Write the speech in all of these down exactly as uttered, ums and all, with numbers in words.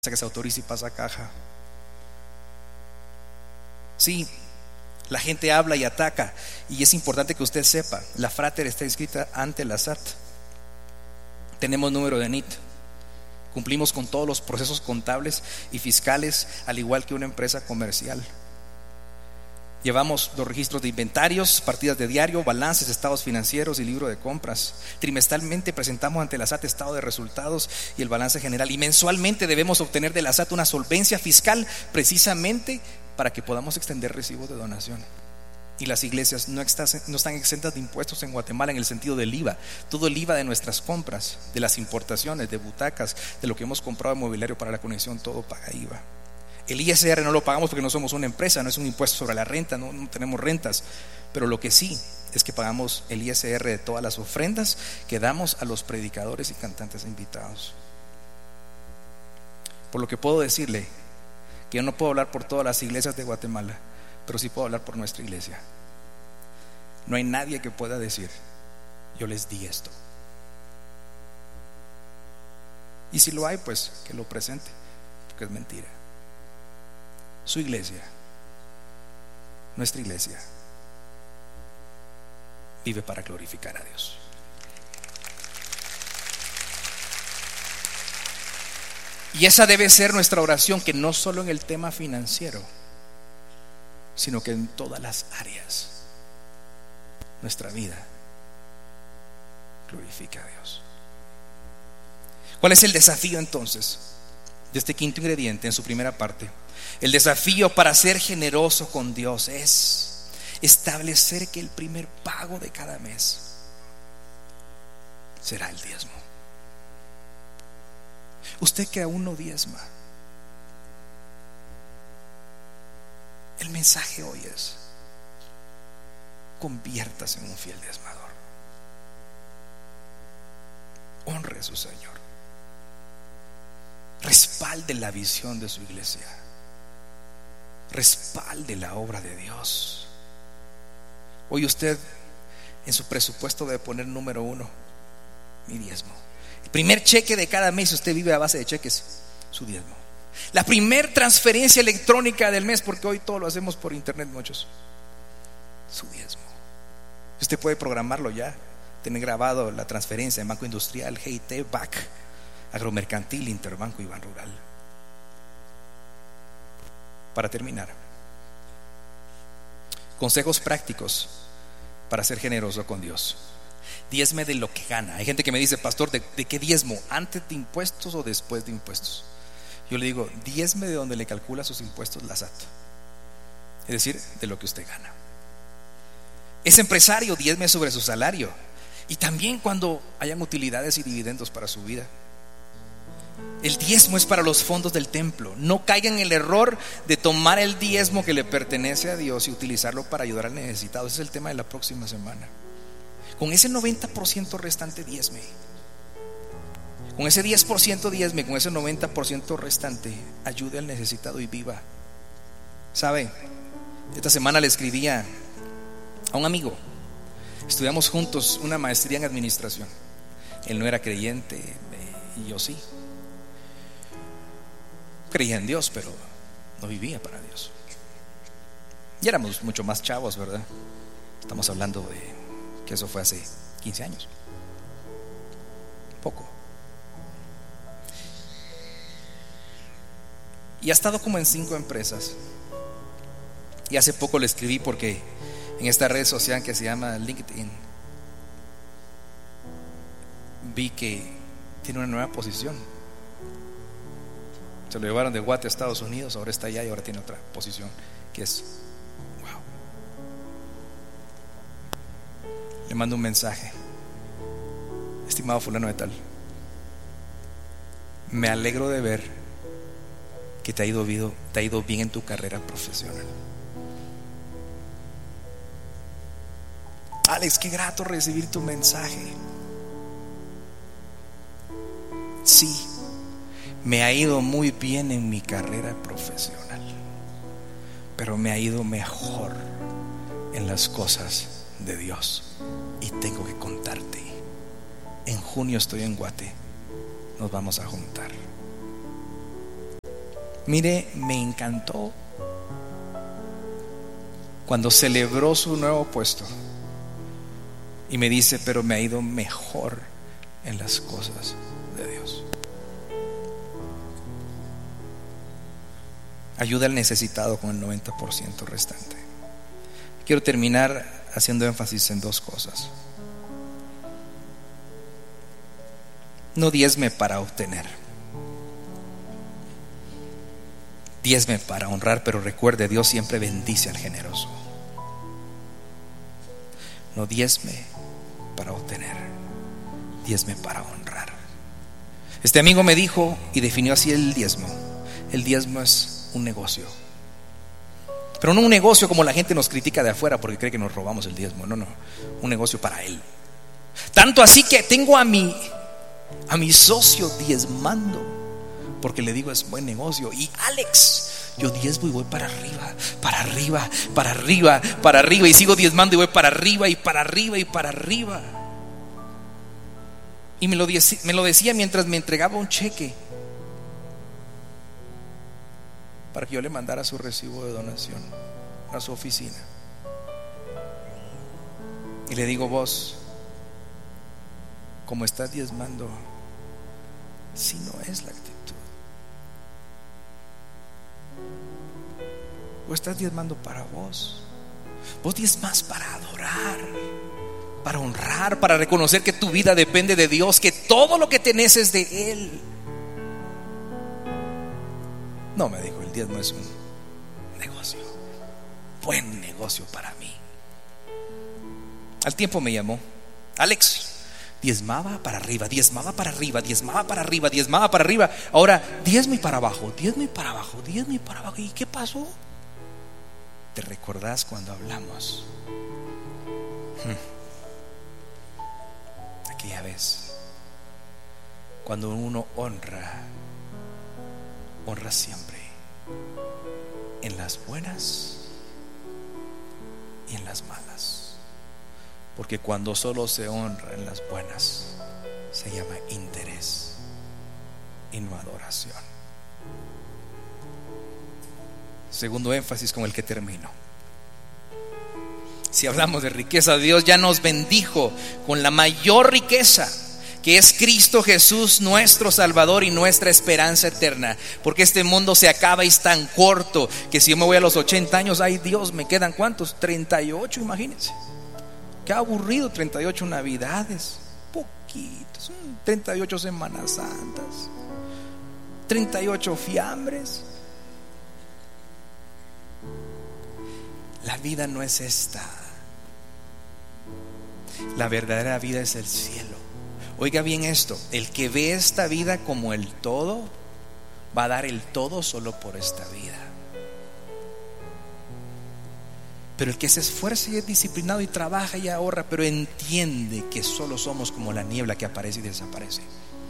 que se autorice y pasa caja. Sí, la gente habla y ataca, y es importante que usted sepa, la Frater está inscrita ante la S A T. Tenemos número de N I T. Cumplimos con todos los procesos contables y fiscales, al igual que una empresa comercial. Llevamos los registros de inventarios, partidas de diario, balances, estados financieros y libro de compras. Trimestralmente presentamos ante la S A T estado de resultados y el balance general. Y mensualmente debemos obtener de la S A T una solvencia fiscal, precisamente para que podamos extender recibos de donación. Y las iglesias no están, no están exentas de impuestos en Guatemala en el sentido del I V A. Todo el I V A de nuestras compras, de las importaciones, de butacas, de lo que hemos comprado de mobiliario para la conexión, todo paga I V A. El I S R no lo pagamos porque no somos una empresa, no es un impuesto sobre la renta, no, no tenemos rentas. Pero lo que sí es que pagamos el I S R de todas las ofrendas que damos a los predicadores y cantantes invitados. Por lo que puedo decirle que yo no puedo hablar por todas las iglesias de Guatemala, pero sí puedo hablar por nuestra iglesia. No hay nadie que pueda decir: yo les di esto. Y si lo hay, pues que lo presente, porque es mentira. Su iglesia, nuestra iglesia, vive para glorificar a Dios. Y esa debe ser nuestra oración, que no solo en el tema financiero, sino que en todas las áreas nuestra vida glorifica a Dios. ¿Cuál es el desafío entonces de este quinto ingrediente en su primera parte? El desafío para ser generoso con Dios es establecer que el primer pago de cada mes será el diezmo. Usted que aún no diezma, el mensaje hoy es: conviértase en un fiel diezmador. Honre a su Señor. Respalde la visión de su iglesia. Respalde la obra de Dios. Hoy usted en su presupuesto debe poner número uno: mi diezmo. El primer cheque de cada mes, usted vive a base de cheques, su diezmo. La primer transferencia electrónica del mes, porque hoy todo lo hacemos por internet, muchos, su diezmo. Usted puede programarlo ya, tener grabado la transferencia en Banco Industrial, G I T, B A C, Agromercantil, Interbanco y Ban Rural. Para terminar, consejos prácticos para ser generoso con Dios. Diezme de lo que gana. Hay gente que me dice: pastor, ¿de, de qué diezmo? ¿Antes de impuestos o después de impuestos? Yo le digo: diezme de donde le calcula sus impuestos la S A T, es decir, de lo que usted gana. Es empresario, diezme sobre su salario. Y también cuando hayan utilidades y dividendos para su vida. El diezmo es para los fondos del templo. No caiga en el error de tomar el diezmo que le pertenece a Dios y utilizarlo para ayudar al necesitado. Ese es el tema de la próxima semana. Con ese noventa por ciento restante diezme. Con ese diez por ciento diezme, con ese noventa por ciento restante, ayude al necesitado y viva. ¿Sabe? Esta semana le escribía a un amigo. Estudiamos juntos una maestría en administración. Él no era creyente y yo sí. Creía en Dios, pero no vivía para Dios. Y éramos mucho más chavos, ¿verdad? Estamos hablando de que eso fue hace quince años. Poco. Y ha estado como en cinco empresas. Y hace poco le escribí porque en esta red social que se llama LinkedIn vi que tiene una nueva posición. Se lo llevaron de Guate a Estados Unidos, ahora está allá y ahora tiene otra posición que es wow. Le mando un mensaje: estimado fulano de tal, me alegro de ver que te ha ido bien, te ha ido bien en tu carrera profesional. Alex, qué grato recibir tu mensaje. Sí, me ha ido muy bien en mi carrera profesional, pero me ha ido mejor en las cosas de Dios. Y tengo que contarte: en junio estoy en Guate, nos vamos a juntar. Mire, me encantó cuando celebró su nuevo puesto y me dice, pero me ha ido mejor en las cosas de Dios. Ayuda al necesitado con el noventa por ciento restante. Quiero terminar haciendo énfasis en dos cosas. No diezme para obtener, diezme para honrar, pero recuerde, Dios siempre bendice al generoso. No diezme para obtener, diezme para honrar. Este amigo me dijo y definió así el diezmo. El diezmo es un negocio, pero no un negocio como la gente nos critica de afuera porque cree que nos robamos el diezmo. No, no, un negocio para él. Tanto así que tengo a mi a mi socio diezmando, porque le digo es buen negocio. Y Alex, yo diezmo y voy para arriba, para arriba, para arriba, para arriba, y sigo diezmando y voy para arriba y para arriba y para arriba. Y me lo, me lo decía mientras me entregaba un cheque para que yo le mandara su recibo de donación a su oficina. Y le digo, vos, como estás diezmando, si no es la actitud, o estás diezmando para vos. Vos diezmas para adorar, para honrar, para reconocer que tu vida depende de Dios, que todo lo que tenés es de Él. No, me dijo, el diezmo es un negocio, buen negocio para mí. Al tiempo me llamó, Alex, diezmaba para arriba, diezmaba para arriba, diezmaba para arriba, diezmaba para arriba. Ahora diezmo y para abajo, diezmo y para abajo, diezmo y para abajo. ¿Y qué pasó? ¿Te recordás cuando hablamos? Hmm. Aquella vez, cuando uno honra, honra siempre, en las buenas y en las malas. Porque cuando solo se honra en las buenas, se llama interés y no adoración. Segundo énfasis con el que termino. Si hablamos de riqueza, Dios ya nos bendijo con la mayor riqueza, que es Cristo Jesús, nuestro Salvador y nuestra esperanza eterna. Porque este mundo se acaba y es tan corto que si yo me voy a los ochenta años, ay Dios, me quedan ¿cuántos? treinta y ocho, imagínense. Qué aburrido, treinta y ocho navidades, poquitos, treinta y ocho semanas santas, treinta y ocho fiambres. La vida no es esta. La verdadera vida es el cielo. Oiga bien esto, el que ve esta vida como el todo, va a dar el todo solo por esta vida. Pero el que se esfuerza y es disciplinado y trabaja y ahorra, pero entiende que solo somos como la niebla que aparece y desaparece,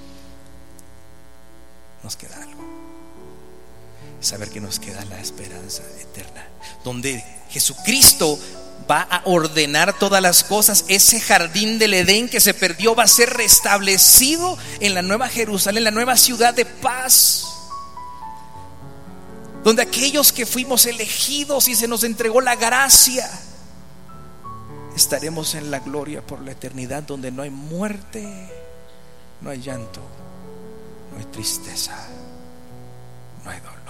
nos queda algo. Saber que nos queda la esperanza eterna, donde Jesucristo va a ordenar todas las cosas. Ese jardín del Edén que se perdió va a ser restablecido en la nueva Jerusalén, la nueva ciudad de paz, donde aquellos que fuimos elegidos y se nos entregó la gracia, estaremos en la gloria por la eternidad, donde no hay muerte, no hay llanto, no hay tristeza, no hay dolor.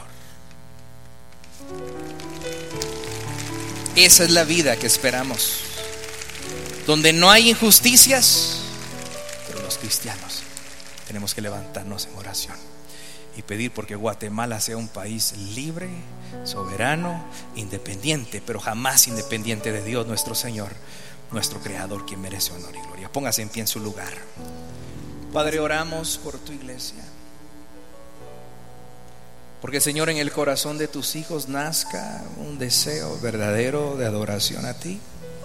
Esa es la vida que esperamos, donde no hay injusticias, pero los cristianos tenemos que levantarnos en oración y pedir porque Guatemala sea un país libre, soberano, independiente, pero jamás independiente de Dios nuestro Señor, nuestro Creador, quien merece honor y gloria. Póngase en pie en su lugar. Padre, oramos por tu iglesia, porque Señor, en el corazón de tus hijos nazca un deseo verdadero de adoración a ti,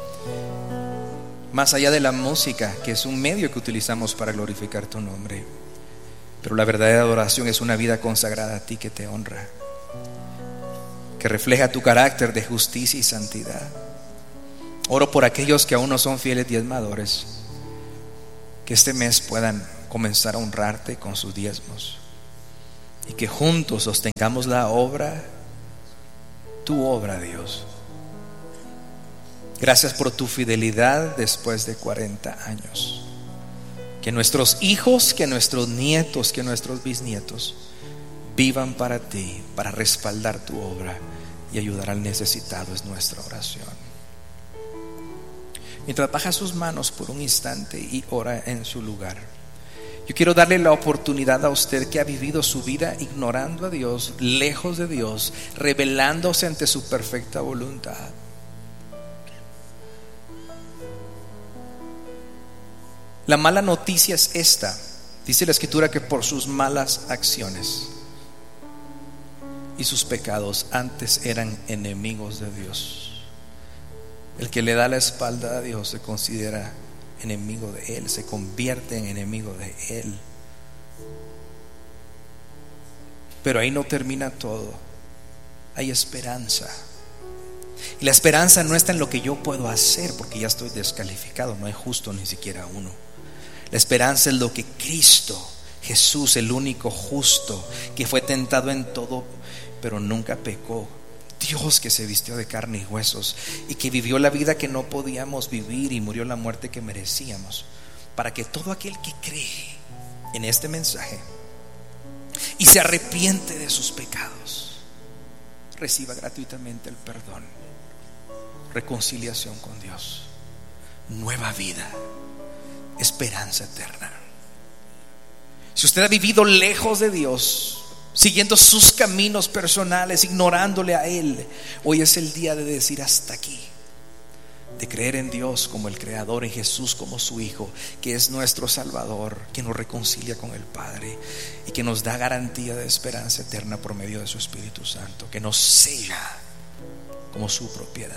más allá de la música, que es un medio que utilizamos para glorificar tu nombre. Pero la verdadera adoración es una vida consagrada a ti, que te honra, que refleja tu carácter de justicia y santidad. Oro por aquellos que aún no son fieles diezmadores, que este mes puedan comenzar a honrarte con sus diezmos, y que juntos sostengamos la obra, tu obra, Dios. Gracias por tu fidelidad después de cuarenta años. Que nuestros hijos, que nuestros nietos, que nuestros bisnietos vivan para ti, para respaldar tu obra y ayudar al necesitado, es nuestra oración. Mientras baja sus manos por un instante y ora en su lugar, yo quiero darle la oportunidad a usted que ha vivido su vida ignorando a Dios, lejos de Dios, rebelándose ante su perfecta voluntad. La mala noticia es esta. Dice la Escritura que por sus malas acciones y sus pecados antes eran enemigos de Dios. El que le da la espalda a Dios se considera enemigo de Él, se convierte en enemigo de Él. Pero ahí no termina todo. Hay esperanza. Y la esperanza no está en lo que yo puedo hacer, porque ya estoy descalificado, no hay justo ni siquiera uno. La esperanza es lo que Cristo Jesús, el único justo, que fue tentado en todo pero nunca pecó, Dios que se vistió de carne y huesos y que vivió la vida que no podíamos vivir y murió la muerte que merecíamos, para que todo aquel que cree en este mensaje y se arrepiente de sus pecados reciba gratuitamente el perdón, reconciliación con Dios, nueva vida, esperanza eterna. Si usted ha vivido lejos de Dios, siguiendo sus caminos personales, ignorándole a Él, hoy es el día de decir hasta aquí, de creer en Dios como el Creador, en Jesús como su Hijo, que es nuestro Salvador, que nos reconcilia con el Padre y que nos da garantía de esperanza eterna por medio de su Espíritu Santo, que nos sella como su propiedad.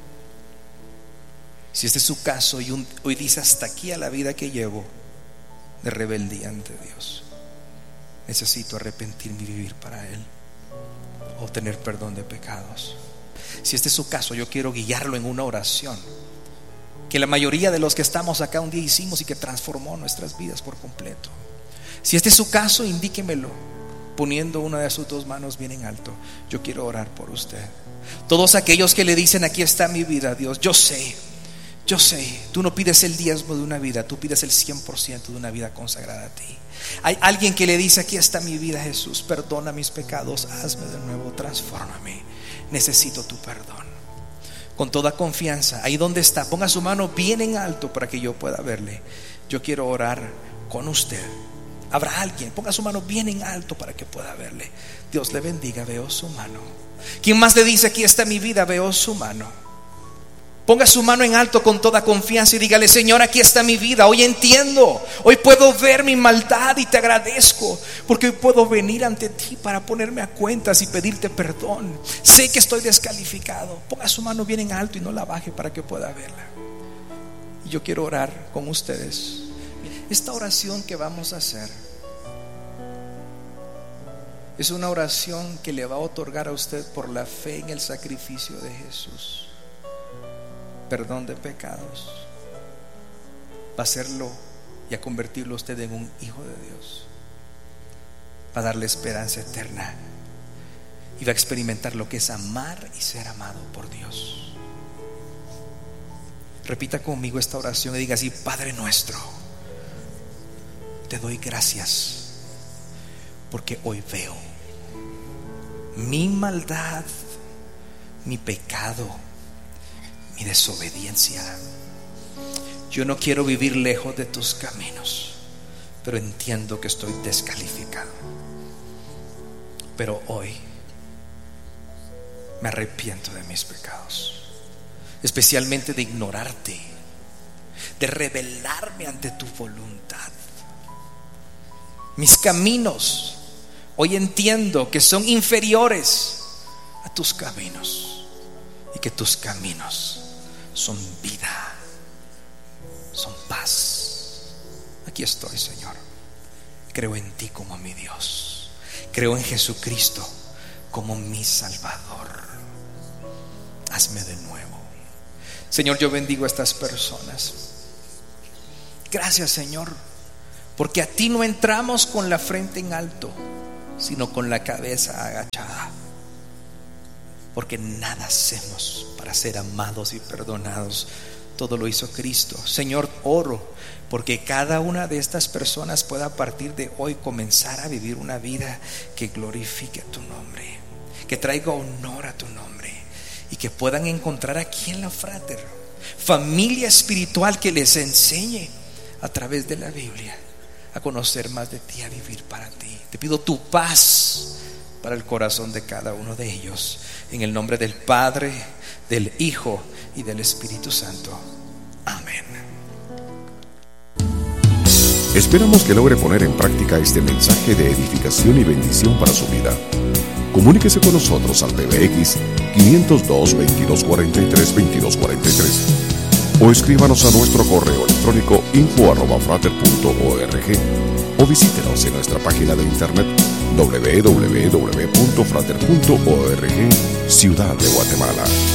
Si este es su caso y un, hoy dice hasta aquí a la vida que llevo de rebeldía ante Dios, necesito arrepentirme y vivir para Él, obtener perdón de pecados. Si este es su caso, yo quiero guiarlo en una oración que la mayoría de los que estamos acá un día hicimos y que transformó nuestras vidas por completo. Si este es su caso, indíquemelo poniendo una de sus dos manos bien en alto. Yo quiero orar por usted. Todos aquellos que le dicen: aquí está mi vida, Dios, yo sé Yo sé, tú no pides el diezmo de una vida, tú pides el cien por ciento de una vida consagrada a ti. Hay alguien que le dice: aquí está mi vida, Jesús, perdona mis pecados, hazme de nuevo, transfórmame, necesito tu perdón. Con toda confianza, ahí donde está, ponga su mano bien en alto para que yo pueda verle. Yo quiero orar con usted. Habrá alguien, ponga su mano bien en alto para que pueda verle. Dios le bendiga, veo su mano. ¿Quién más le dice: aquí está mi vida? Veo su mano. Ponga su mano en alto con toda confianza y dígale: Señor, aquí está mi vida. Hoy entiendo, hoy puedo ver mi maldad y te agradezco, porque hoy puedo venir ante ti para ponerme a cuentas y pedirte perdón. Sé que estoy descalificado. Ponga su mano bien en alto y no la baje para que pueda verla. Y yo quiero orar con ustedes. Esta oración que vamos a hacer es una oración que le va a otorgar a usted, por la fe en el sacrificio de Jesús, perdón de pecados. Va a hacerlo y a convertirlo usted en un hijo de Dios. Va a darle esperanza eterna y va a experimentar lo que es amar y ser amado por Dios. Repita conmigo esta oración y diga así: Padre nuestro, te doy gracias porque hoy veo mi maldad, mi pecado, mi desobediencia. Yo no quiero vivir lejos de tus caminos, pero entiendo que estoy descalificado. Pero hoy me arrepiento de mis pecados, especialmente de ignorarte, de rebelarme ante tu voluntad. Mis caminos hoy entiendo que son inferiores a tus caminos, y que tus caminos son vida, son paz. Aquí estoy, Señor. Creo en ti como mi Dios. Creo en Jesucristo como mi Salvador. Hazme de nuevo. Señor, yo bendigo a estas personas. Gracias, Señor, porque a ti no entramos con la frente en alto, sino con la cabeza agachada, porque nada hacemos para ser amados y perdonados. Todo lo hizo Cristo. Señor, oro porque cada una de estas personas pueda a partir de hoy comenzar a vivir una vida que glorifique tu nombre, que traiga honor a tu nombre, y que puedan encontrar aquí en la Frater familia espiritual que les enseñe a través de la Biblia a conocer más de ti, a vivir para ti. Te pido tu paz para el corazón de cada uno de ellos, en el nombre del Padre, del Hijo y del Espíritu Santo. Amén. Esperamos que logre poner en práctica este mensaje de edificación y bendición para su vida. Comuníquese con nosotros al P B X quinientos dos, veintidós cuarenta y tres, veintidós cuarenta y tres o escríbanos a nuestro correo electrónico info arroba frater punto org, o visítenos en nuestra página de internet doble u doble u doble u punto frater punto org, Ciudad de Guatemala.